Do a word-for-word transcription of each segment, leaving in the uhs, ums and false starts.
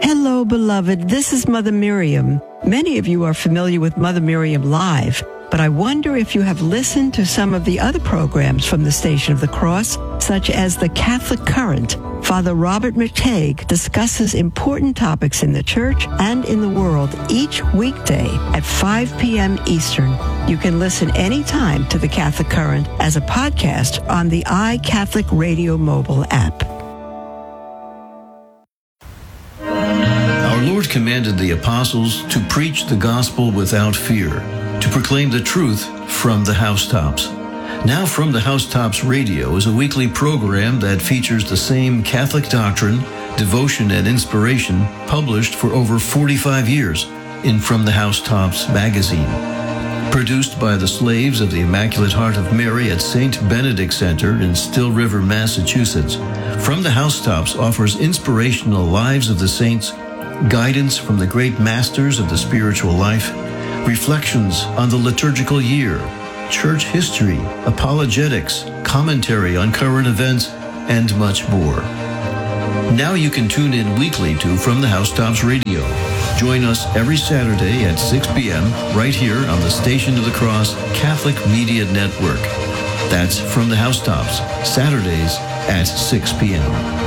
Hello, beloved. This is Mother Miriam. Many of you are familiar with Mother Miriam Live, but I wonder if you have listened to some of the other programs from the Station of the Cross, such as the Catholic Current. Father Robert McTague discusses important topics in the church and in the world each weekday at five p.m. Eastern. You can listen anytime to the Catholic Current as a podcast on the iCatholic Radio mobile app. Our Lord commanded the apostles to preach the gospel without fear, to proclaim the truth from the housetops. Now From the Housetops Radio is a weekly program that features the same Catholic doctrine, devotion, and inspiration published for over forty-five years in From the Housetops magazine. Produced by the slaves of the Immaculate Heart of Mary at Saint Benedict Center in Still River, Massachusetts, From the Housetops offers inspirational lives of the saints, guidance from the great masters of the spiritual life, reflections on the liturgical year, church history, apologetics, commentary on current events, and much more. Now you can tune in weekly to From the Housetops Radio. Join us every Saturday at six p.m. right here on the Station of the Cross Catholic Media Network. That's From the Housetops, Saturdays at six p.m.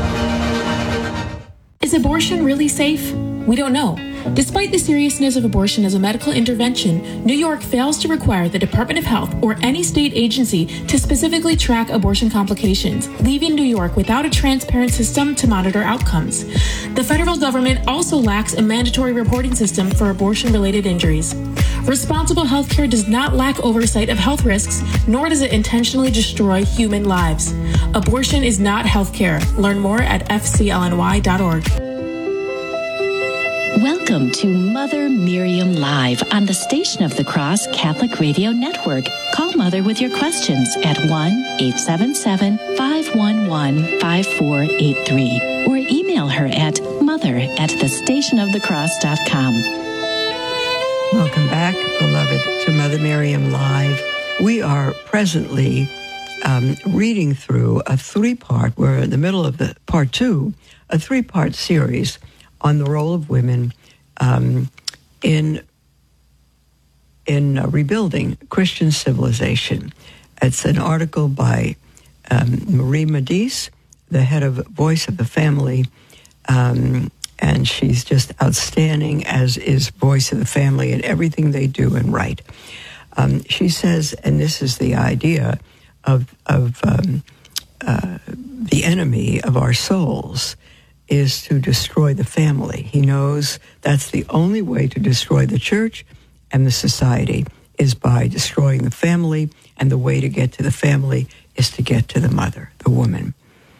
Is abortion really safe? We don't know. Despite the seriousness of abortion as a medical intervention, New York fails to require the Department of Health or any state agency to specifically track abortion complications, leaving New York without a transparent system to monitor outcomes. The federal government also lacks a mandatory reporting system for abortion-related injuries. Responsible healthcare does not lack oversight of health risks, nor does it intentionally destroy human lives. Abortion is not healthcare. Learn more at f c l n y dot org. Welcome to Mother Miriam Live on the Station of the Cross Catholic Radio Network. Call Mother with your questions at one eight seven seven, five one one, five four eight three or email her at mother at the station of the cross dot com. Welcome back, beloved, to Mother Miriam Live. We are presently um, reading through a three-part, we're in the middle of the part two, a three-part series on the role of women um, in in uh, rebuilding Christian civilization. It's an article by um, Marie Medice, the head of Voice of the Family, um, and she's just outstanding, as is Voice of the Family in everything they do and write. Um, she says, and this is the idea of, of um, uh, the enemy of our souls, is to destroy the family. He knows that's the only way to destroy the church and the society is by destroying the family, and the way to get to the family is to get to the mother, the woman.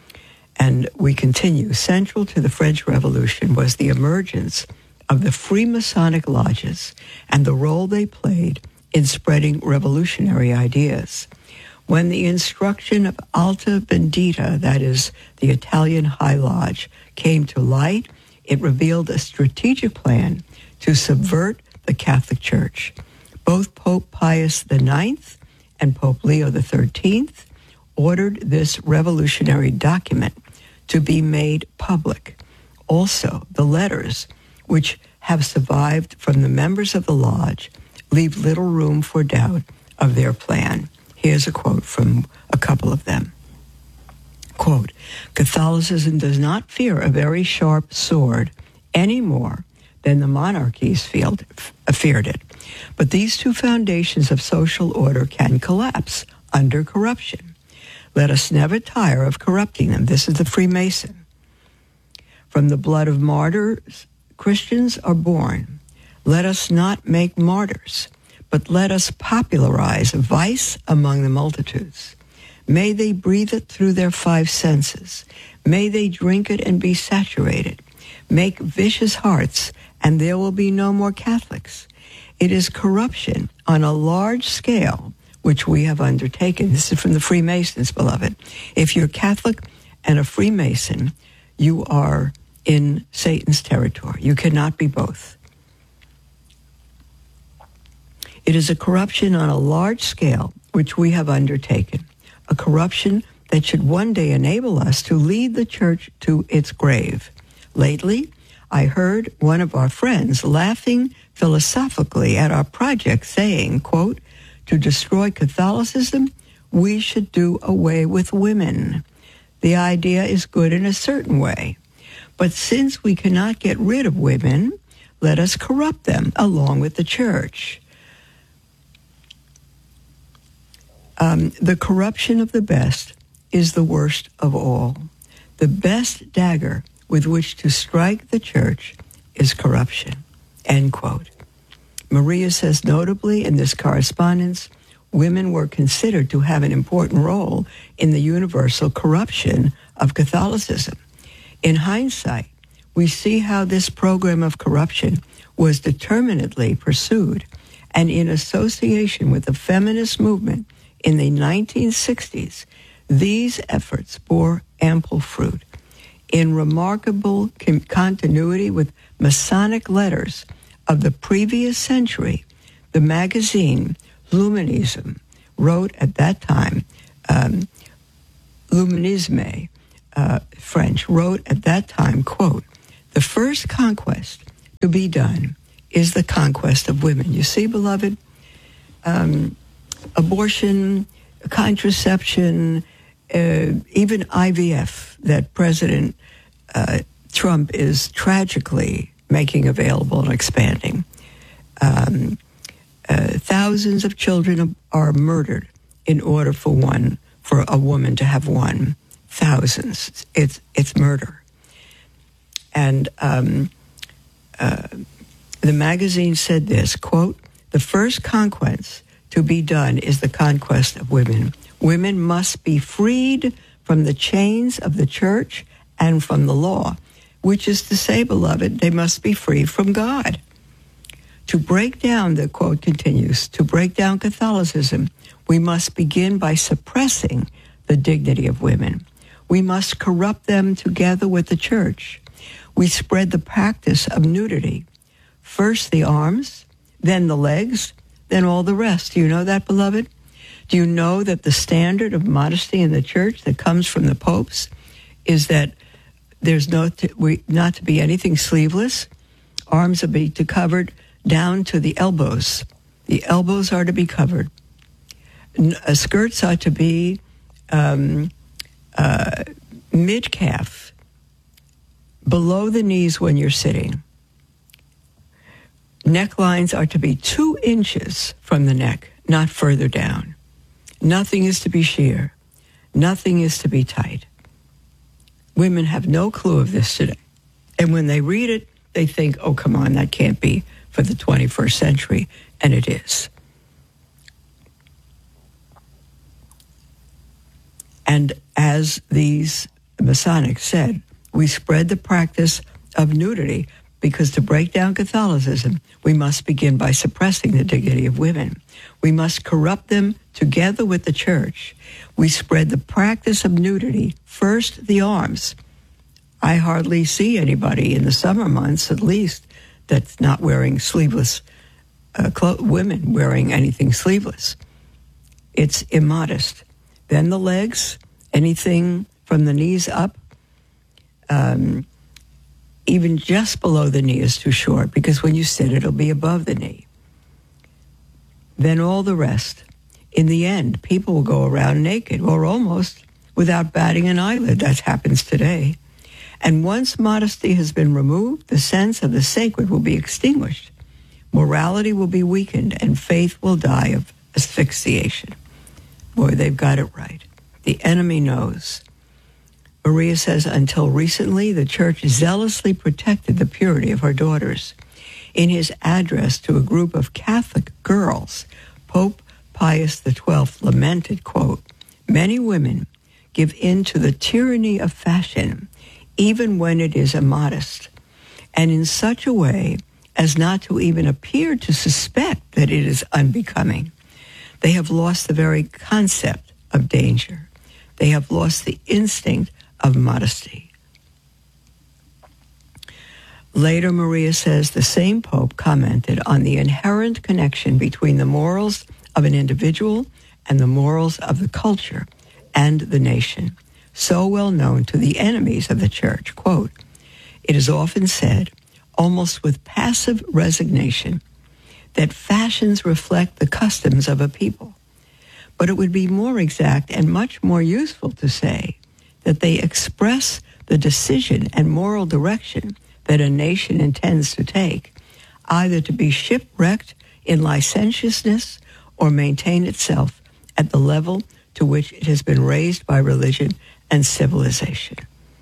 And we continue. Central to the French Revolution was the emergence of the Freemasonic lodges and the role they played in spreading revolutionary ideas. When the instruction of Alta Vendita, that is the Italian High Lodge, came to light, it revealed a strategic plan to subvert the Catholic Church. Both Pope Pius the Ninth and Pope Leo the Thirteenth ordered this revolutionary document to be made public. Also, the letters, which have survived from the members of the lodge, leave little room for doubt of their plan. Here's a quote from a couple of them. Quote, Catholicism does not fear a very sharp sword any more than the monarchies feared, feared it. But these two foundations of social order can collapse under corruption. Let us never tire of corrupting them. This is the Freemason. From the blood of martyrs, Christians are born. Let us not make martyrs, but let us popularize vice among the multitudes. May they breathe it through their five senses. May they drink it and be saturated. Make vicious hearts, and there will be no more Catholics. It is corruption on a large scale which we have undertaken. This is from the Freemasons, beloved. If you're Catholic and a Freemason, you are in Satan's territory. You cannot be both. It is a corruption on a large scale which we have undertaken, a corruption that should one day enable us to lead the church to its grave. Lately, I heard one of our friends laughing philosophically at our project saying, quote, to destroy Catholicism, we should do away with women. The idea is good in a certain way. But since we cannot get rid of women, let us corrupt them along with the church. Um, the corruption of the best is the worst of all. The best dagger with which to strike the church is corruption, end quote. Maria says, notably in this correspondence, women were considered to have an important role in the universal corruption of Catholicism. In hindsight, we see how this program of corruption was determinedly pursued, and in association with the feminist movement in the nineteen sixties, these efforts bore ample fruit. In remarkable con- continuity with Masonic letters of the previous century, the magazine Luminism wrote at that time, um, Luminisme, uh, French, wrote at that time, quote, the first conquest to be done is the conquest of women. You see, beloved, um, abortion, contraception, uh, even I V F that President uh, Trump is tragically making available and expanding. Um, uh, thousands of children are murdered in order for one, for a woman to have one. Thousands. It's it's murder. And um, uh, the magazine said this, quote, the first conquest to be done is the conquest of women. Women must be freed from the chains of the church and from the law, which is to say, beloved, they must be free from God. To break down, the quote continues, to break down Catholicism, we must begin by suppressing the dignity of women. We must corrupt them together with the church. We spread the practice of nudity. First the arms, then the legs, then all the rest. Do you know that, beloved? Do you know that the standard of modesty in the church that comes from the popes is that there's no to, we, not to be anything sleeveless? Arms are to be covered down to the elbows. The elbows are to be covered. Uh, skirts are to be um, uh, mid-calf, below the knees when you're sitting. Necklines are to be two inches from the neck, not further down. Nothing is to be sheer. Nothing is to be tight. Women have no clue of this today. And when they read it, they think, oh, come on, that can't be for the twenty-first century. And it is. And as these Masonics said, we spread the practice of nudity because to break down Catholicism, we must begin by suppressing the dignity of women. We must corrupt them together with the church. We spread the practice of nudity, first the arms. I hardly see anybody in the summer months, at least, that's not wearing sleeveless, uh, clo- women wearing anything sleeveless. It's immodest. Then the legs, anything from the knees up, um, even just below the knee is too short, because when you sit, it'll be above the knee. Then all the rest. In the end, people will go around naked, or almost, without batting an eyelid. That happens today. And once modesty has been removed, the sense of the sacred will be extinguished. Morality will be weakened, and faith will die of asphyxiation. Boy, they've got it right. The enemy knows. Maria says, until recently, the church zealously protected the purity of her daughters. In his address to a group of Catholic girls, Pope Pius the twelfth lamented, quote, many women give in to the tyranny of fashion, even when it is immodest, and in such a way as not to even appear to suspect that it is unbecoming. They have lost the very concept of danger. They have lost the instinct of modesty. Later, Maria says the same Pope commented on the inherent connection between the morals of an individual and the morals of the culture and the nation, so well known to the enemies of the church. Quote, It is often said, almost with passive resignation, that fashions reflect the customs of a people. But it would be more exact and much more useful to say that they express the decision and moral direction that a nation intends to take, either to be shipwrecked in licentiousness or maintain itself at the level to which it has been raised by religion and civilization.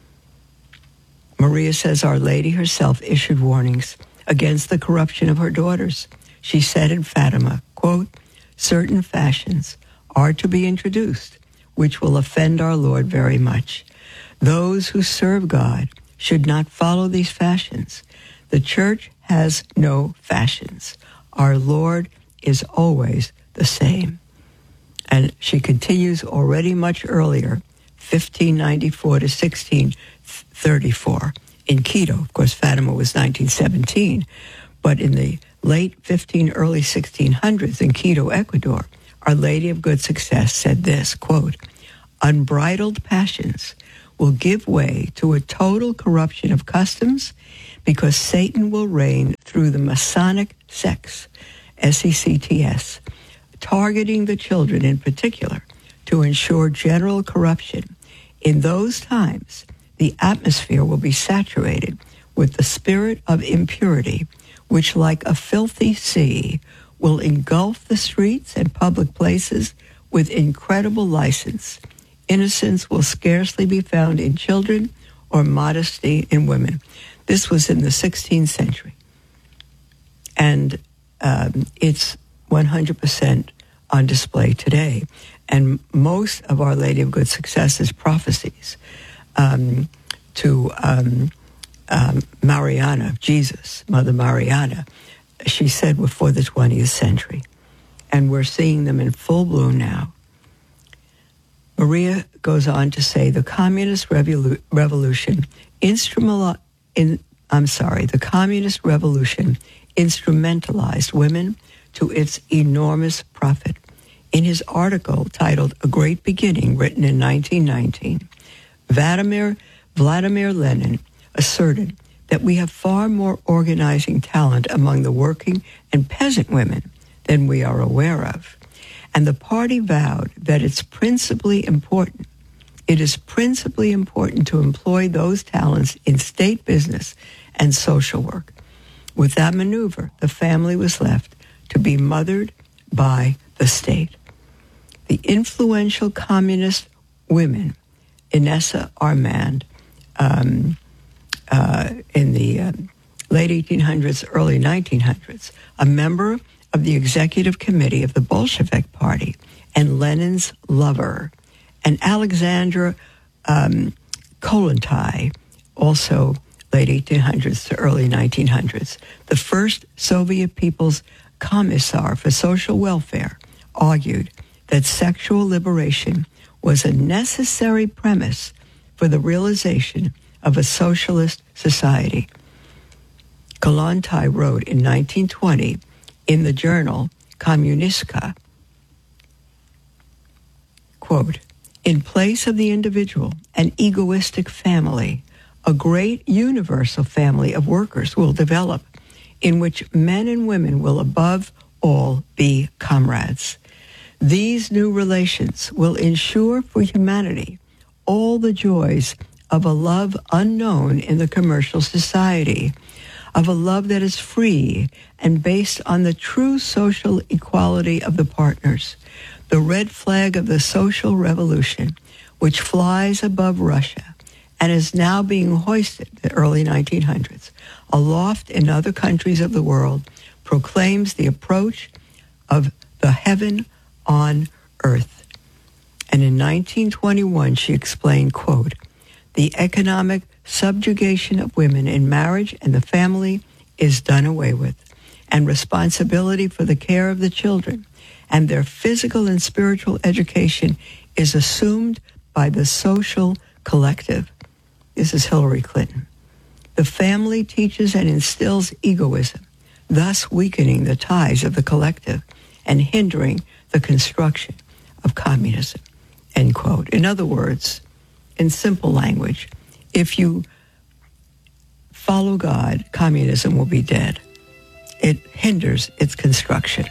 Maria says Our Lady herself issued warnings against the corruption of her daughters. She said in Fatima, quote, certain fashions are to be introduced, which will offend our Lord very much. Those who serve God should not follow these fashions. The church has no fashions. Our Lord is always the same. And she continues already much earlier, fifteen ninety-four to sixteen thirty-four, in Quito. Of course, Fatima was nineteen seventeen, but in the late fifteen, early sixteen hundreds in Quito, Ecuador, Our Lady of Good Success said this, quote, unbridled passions will give way to a total corruption of customs because Satan will reign through the Masonic sects, S E C T S, targeting the children in particular to ensure general corruption. In those times, the atmosphere will be saturated with the spirit of impurity, which like a filthy sea will engulf the streets and public places with incredible license. Innocence will scarcely be found in children or modesty in women. This was in the sixteenth century. And um, it's one hundred percent on display today. And most of Our Lady of Good Success's prophecies um, to um, um, Mariana, Jesus, Mother Mariana, she said were for the twentieth century. And we're seeing them in full bloom now. Maria goes on to say the communist revolu- revolution instrumental in I'm sorry, the communist revolution instrumentalized women to its enormous profit. In his article titled A Great Beginning, written in nineteen nineteen, Vladimir, Vladimir Lenin asserted that we have far more organizing talent among the working and peasant women than we are aware of. And the party vowed that it's principally important, it is principally important to employ those talents in state business and social work. With that maneuver, the family was left to be mothered by the state. The influential communist women, Inessa Armand, um, uh, in the uh, late eighteen hundreds, early nineteen hundreds, a member of the executive committee of the Bolshevik Party and Lenin's lover, and Alexandra um, Kollontai, also late eighteen hundreds to early nineteen hundreds, the first Soviet People's Commissar for Social Welfare, argued that sexual liberation was a necessary premise for the realization of a socialist society. Kollontai wrote in nineteen twenty in the journal Kommunistka, quote, in place of the individual and egoistic family, a great universal family of workers will develop in which men and women will above all be comrades. These new relations will ensure for humanity all the joys of a love unknown in the commercial society, of a love that is free and based on the true social equality of the partners, the red flag of the social revolution, which flies above Russia and is now being hoisted in the early nineteen hundreds, aloft in other countries of the world, proclaims the approach of the heaven on earth. And in nineteen twenty-one, she explained, quote, the economic subjugation of women in marriage and the family is done away with, and responsibility for the care of the children and their physical and spiritual education is assumed by the social collective. This is Hillary Clinton. The family teaches and instills egoism, thus weakening the ties of the collective and hindering the construction of communism, end quote. In other words, in simple language, if you follow God, communism will be dead. It hinders its construction.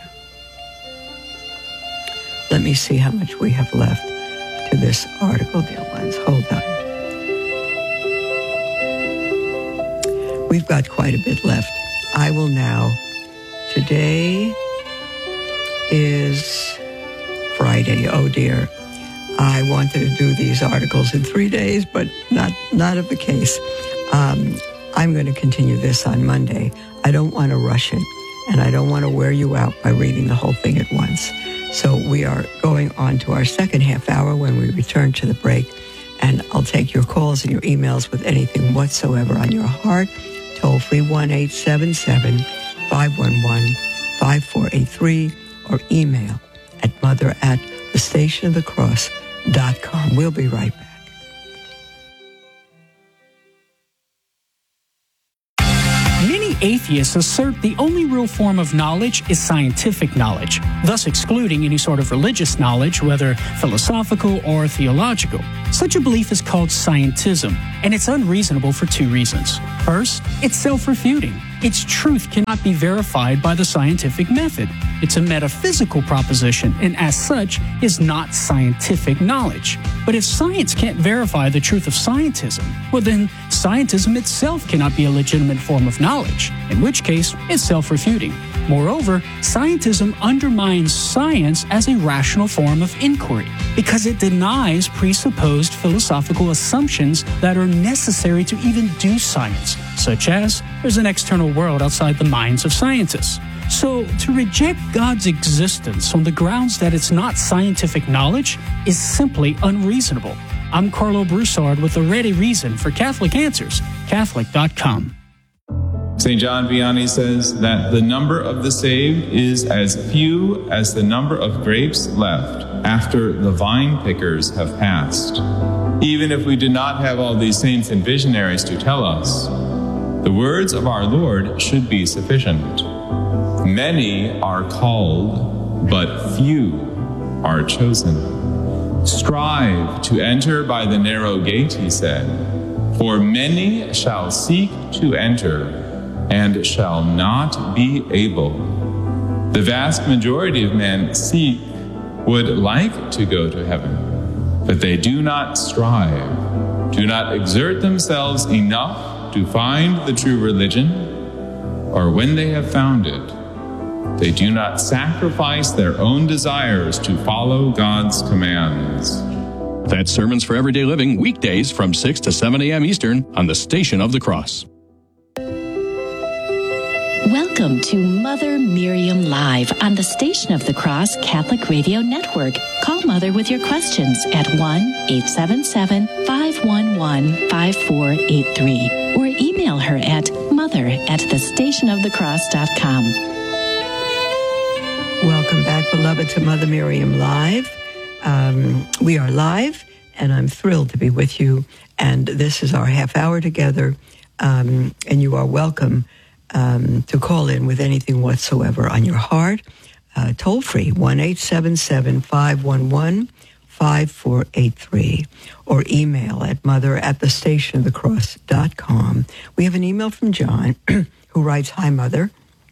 Let me see how much we have left to this article, dear ones. Hold on. We've got quite a bit left. I will now, today is Friday. Oh dear. I wanted to do these articles in three days, but not, not of the case. Um, I'm going to continue this on Monday. I don't want to rush it, and I don't want to wear you out by reading the whole thing at once. So we are going on to our second half hour when we return to the break, and I'll take your calls and your emails with anything whatsoever on your heart. Toll free one eight seven seven, five one one, five four eight three or email at mother at the station of the cross dot com. We'll be right back. Atheists assert the only real form of knowledge is scientific knowledge, thus excluding any sort of religious knowledge, whether philosophical or theological. Such a belief is called scientism, and it's unreasonable for two reasons. First, it's self-refuting. Its truth cannot be verified by the scientific method. It's a metaphysical proposition, and as such, is not scientific knowledge. But if science can't verify the truth of scientism, well then, scientism itself cannot be a legitimate form of knowledge, in which case, it's self-refuting. Moreover, scientism undermines science as a rational form of inquiry, because it denies presupposed philosophical assumptions that are necessary to even do science, such as there's an external world outside the minds of scientists. So, to reject God's existence on the grounds that it's not scientific knowledge is simply unreasonable. I'm Carlo Broussard with a ready reason for Catholic Answers, Catholic dot com. Saint John Vianney says that the number of the saved is as few as the number of grapes left after the vine pickers have passed. Even if we do not have all these saints and visionaries to tell us, the words of our Lord should be sufficient. Many are called, but few are chosen. Strive to enter by the narrow gate, he said, for many shall seek to enter and shall not be able. The vast majority of men seek, would like to go to heaven, but they do not strive, do not exert themselves enough to find the true religion, or when they have found it, they do not sacrifice their own desires to follow God's commands. That's Sermons for Everyday Living, weekdays from six to seven a.m. Eastern on the Station of the Cross. Welcome to Mother Miriam Live on the Station of the Cross Catholic Radio Network. Call Mother with your questions at one eight seven seven, five one one, five four eight three or email her at mother at the station of the cross dot com. Welcome back, beloved, to Mother Miriam Live. Um, we are live, and I'm thrilled to be with you. And this is our half hour together, um, and you are welcome um, to call in with anything whatsoever on your heart. Uh, toll free, one eight seven seven, five one one, five four eight three, or email at mother at the station of the cross dot com. We have an email from John who writes, "Hi, Mother.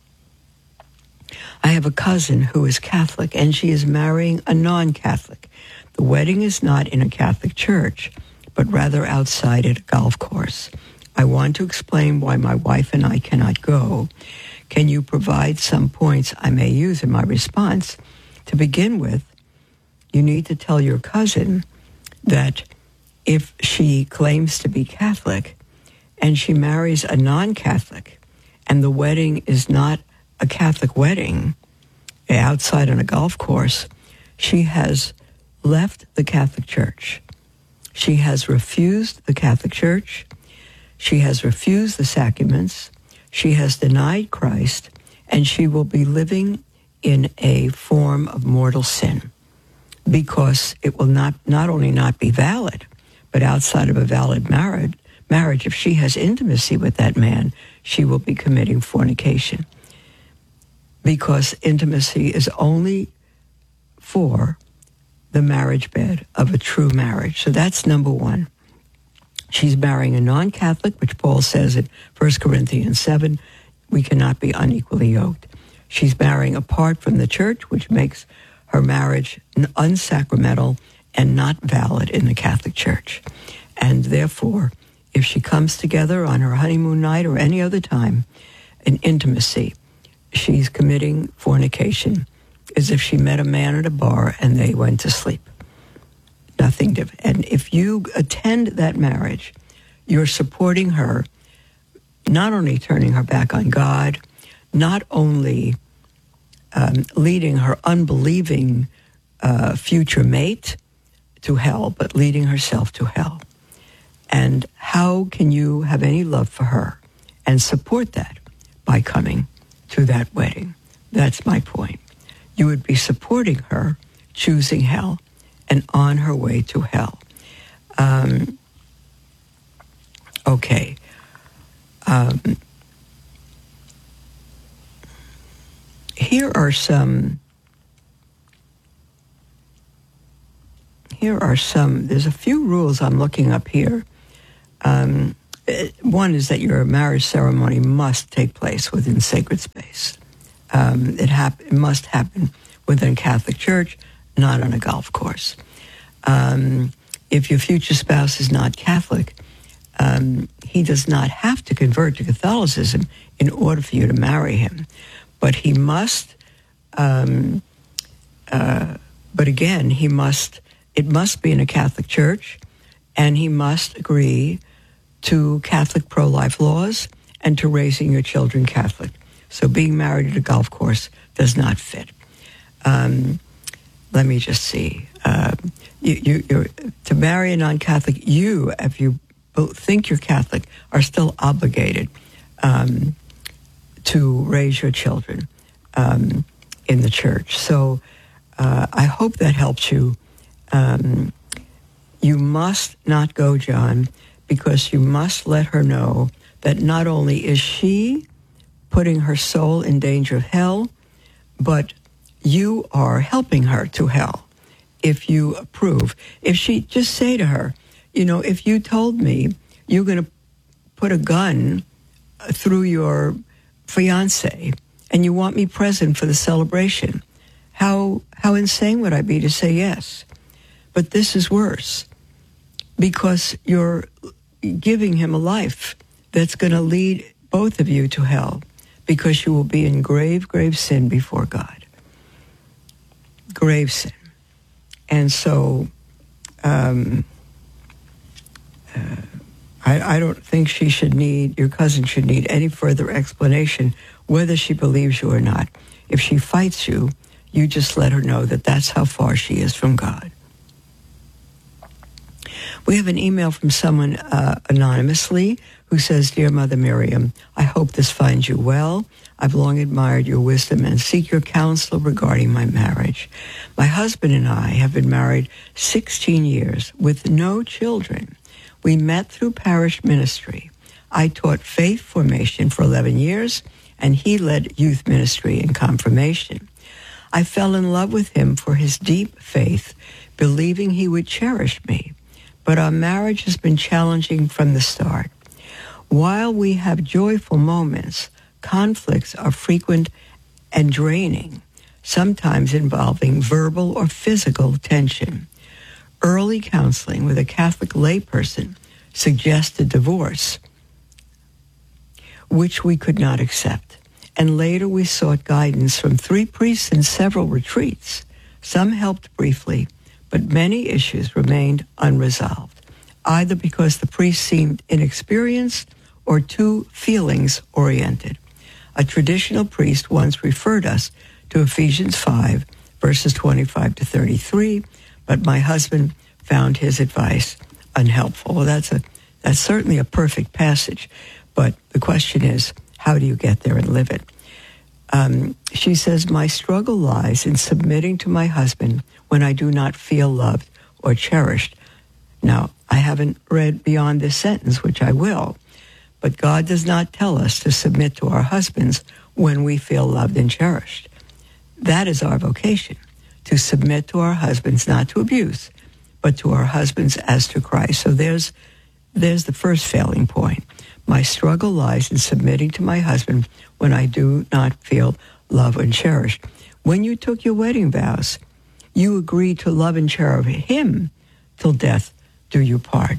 I have a cousin who is Catholic, and she is marrying a non-Catholic. The wedding is not in a Catholic church, but rather outside at a golf course. I want to explain why my wife and I cannot go. Can you provide some points I may use in my response? To begin with, you need to tell your cousin that if she claims to be Catholic and she marries a non-Catholic and the wedding is not a Catholic wedding outside on a golf course, she has left the Catholic Church. She has refused the Catholic Church. She has refused the sacraments. She has denied Christ, and she will be living in a form of mortal sin because it will not, not only not be valid, but outside of a valid marriage, marriage, if she has intimacy with that man, she will be committing fornication. Because intimacy is only for the marriage bed of a true marriage. So that's number one. She's marrying a non-Catholic, which Paul says in First Corinthians seven, we cannot be unequally yoked. She's marrying apart from the church, which makes her marriage unsacramental and not valid in the Catholic Church. And therefore, if she comes together on her honeymoon night or any other time in intimacy, she's committing fornication as if she met a man at a bar and they went to sleep. Nothing different. And if you attend that marriage, you're supporting her, not only turning her back on God, not only um, leading her unbelieving uh, future mate to hell, but leading herself to hell. And how can you have any love for her and support that by coming to that wedding? That's my point. You would be supporting her choosing hell and on her way to hell. Um, okay. Um, here are some, here are some, there's a few rules I'm looking up here. Um, one is that your marriage ceremony must take place within sacred space. Um, it, hap- it must happen within a Catholic church, not on a golf course. Um, if your future spouse is not Catholic, um, he does not have to convert to Catholicism in order for you to marry him. But he must, um, uh, but again, he must, it must be in a Catholic church, and he must agree to Catholic pro-life laws and to raising your children Catholic. So being married at a golf course does not fit. Um, let me just see. Uh, you, you, you're, to marry a non-Catholic, you, if you think you're Catholic, are still obligated um, to raise your children um, in the church. So uh, I hope that helps you. Um, you must not go, John, because you must let her know that not only is she putting her soul in danger of hell, but you are helping her to hell if you approve. If she, just say to her, you know, if you told me you're going to put a gun through your fiancé and you want me present for the celebration, how how insane would I be to say yes? But this is worse, because you're giving him a life that's going to lead both of you to hell, because you will be in grave, grave sin before God. Grave sin. And so um, uh, I, I don't think she should need, your cousin should need any further explanation whether she believes you or not. If she fights you, you just let her know that that's how far she is from God. We have an email from someone uh, anonymously who says, Dear Mother Miriam, I hope this finds you well. I've long admired your wisdom and seek your counsel regarding my marriage. My husband and I have been married sixteen years with no children. We met through parish ministry. I taught faith formation for eleven years, and he led youth ministry and confirmation. I fell in love with him for his deep faith, believing he would cherish me. But our marriage has been challenging from the start. While we have joyful moments, conflicts are frequent and draining, sometimes involving verbal or physical tension. Early counseling with a Catholic layperson suggested divorce, which we could not accept. And later we sought guidance from three priests in several retreats. Some helped briefly, but many issues remained unresolved, either because the priest seemed inexperienced or too feelings-oriented. A traditional priest once referred us to Ephesians five, verses twenty-five to thirty-three, but my husband found his advice unhelpful. Well, that's a that's certainly a perfect passage, but the question is, how do you get there and live it? Um, she says, my struggle lies in submitting to my husband when I do not feel loved or cherished. Now, I haven't read beyond this sentence, which I will, but God does not tell us to submit to our husbands when we feel loved and cherished. That is our vocation, to submit to our husbands, not to abuse, but to our husbands as to Christ. So there's there's the first failing point. My struggle lies in submitting to my husband when I do not feel loved and cherished. When you took your wedding vows, you agreed to love and cherish him till death do you part.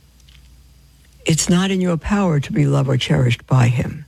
It's not in your power to be loved or cherished by him.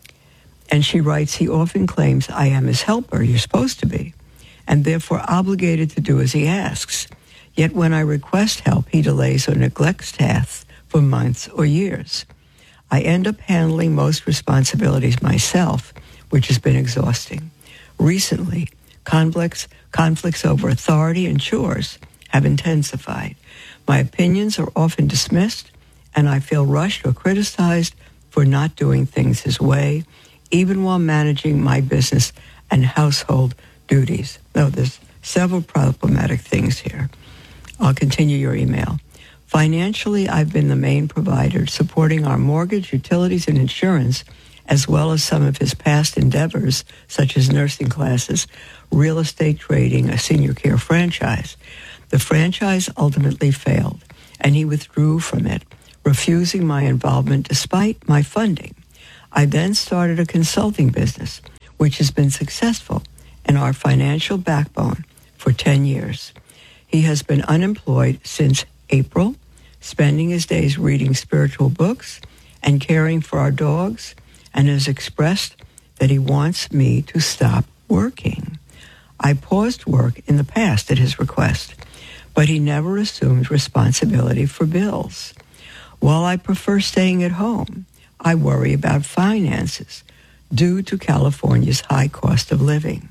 And she writes, he often claims I am his helper, you're supposed to be, and therefore obligated to do as he asks. Yet when I request help, he delays or neglects tasks for months or years. I end up handling most responsibilities myself, which has been exhausting. Recently, conflicts, conflicts over authority and chores have intensified. My opinions are often dismissed, and I feel rushed or criticized for not doing things his way, even while managing my business and household duties. Though there's several problematic things here. I'll continue your email. Financially, I've been the main provider, supporting our mortgage, utilities, and insurance, as well as some of his past endeavors, such as nursing classes, real estate trading, a senior care franchise. The franchise ultimately failed, and he withdrew from it, refusing my involvement despite my funding. I then started a consulting business, which has been successful and our financial backbone for ten years. He has been unemployed since April, spending his days reading spiritual books and caring for our dogs, and has expressed that he wants me to stop working. I paused work in the past at his request, but he never assumed responsibility for bills. While I prefer staying at home, I worry about finances due to California's high cost of living.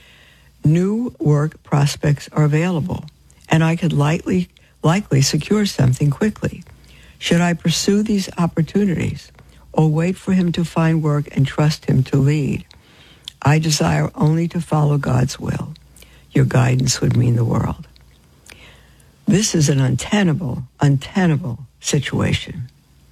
New work prospects are available, and I could likely, likely secure something quickly. Should I pursue these opportunities or wait for him to find work and trust him to lead? I desire only to follow God's will. Your guidance would mean the world. This is an untenable, untenable situation.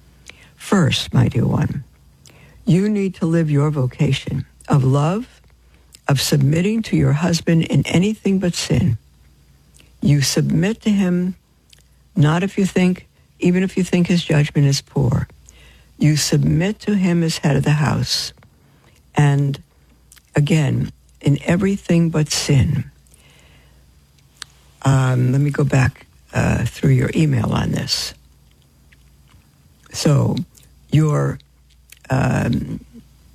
First, my dear one, you need to live your vocation of love, of submitting to your husband in anything but sin. You submit to him, not if you think, even if you think his judgment is poor. You submit to him as head of the house. And again, in everything but sin. Um, let me go back uh, through your email on this. So, you're, um,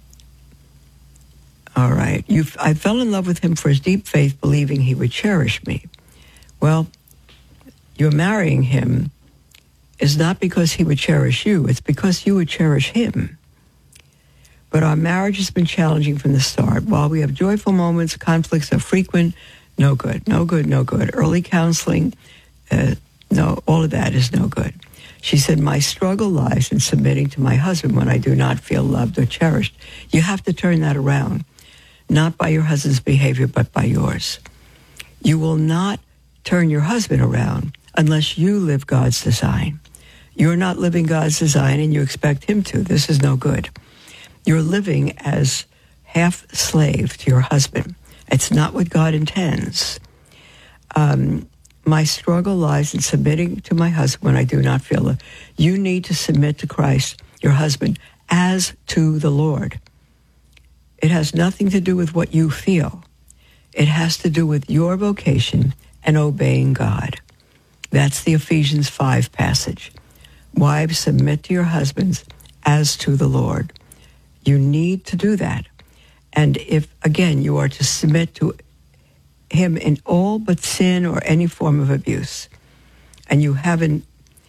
all right, you, I fell in love with him for his deep faith, believing he would cherish me. Well, you're marrying him is not because he would cherish you, it's because you would cherish him. But our marriage has been challenging from the start. While we have joyful moments, conflicts are frequent. No good, no good, no good. Early counseling, uh, no, all of that is no good. She said, my struggle lies in submitting to my husband when I do not feel loved or cherished. You have to turn that around, not by your husband's behavior, but by yours. You will not turn your husband around unless you live God's design. You're not living God's design and you expect him to. This is no good. You're living as half slave to your husband. It's not what God intends. Um, my struggle lies in submitting to my husband when I do not feel it. You need to submit to Christ, your husband, as to the Lord. It has nothing to do with what you feel. It has to do with your vocation and obeying God. That's the Ephesians five passage. Wives, submit to your husbands as to the Lord. You need to do that. And if, again, you are to submit to him in all but sin or any form of abuse, and you haven't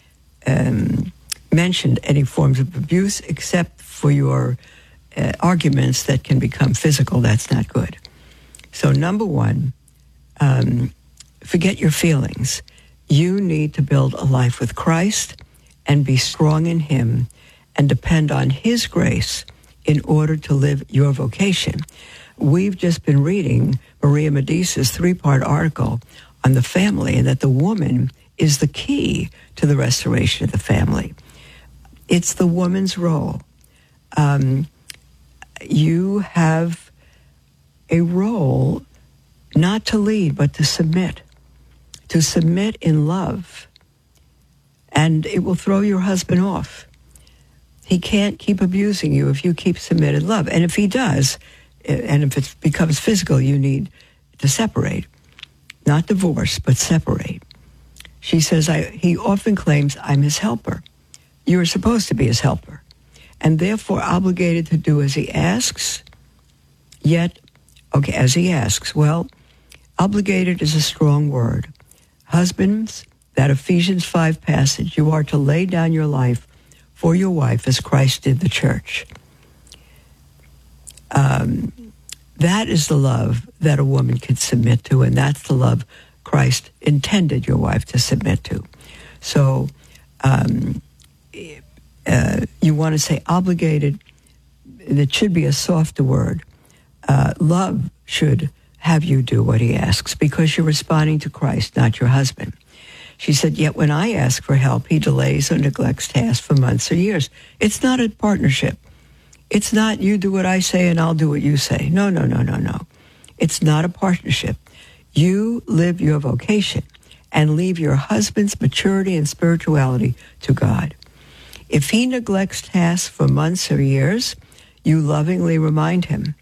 um, mentioned any forms of abuse except for your uh, arguments that can become physical, that's not good. So number one, um, forget your feelings. You need to build a life with Christ and be strong in him and depend on his grace in order to live your vocation. We've just been reading Maria Medice's three-part article on the family, and that the woman is the key to the restoration of the family. It's the woman's role. Um, you have a role not to lead, but to submit. To submit in love. And it will throw your husband off. He can't keep abusing you if you keep submitted love. And if he does, and if it becomes physical, you need to separate. Not divorce, but separate. She says, I, he often claims I'm his helper. You are supposed to be his helper, and therefore obligated to do as he asks, yet, okay, as he asks. Well, obligated is a strong word. Husbands, that Ephesians five passage, you are to lay down your life for your wife as Christ did the church. Um, that is the love that a woman can submit to, and that's the love Christ intended your wife to submit to. So um, uh, you want to say obligated, it should be a softer word. Uh, love should have you do what he asks because you're responding to Christ, not your husband. She said, yet when I ask for help, he delays or neglects tasks for months or years. It's not a partnership. It's not you do what I say and I'll do what you say. No, no, no, no, no. It's not a partnership. You live your vocation and leave your husband's maturity and spirituality to God. If he neglects tasks for months or years, you lovingly remind him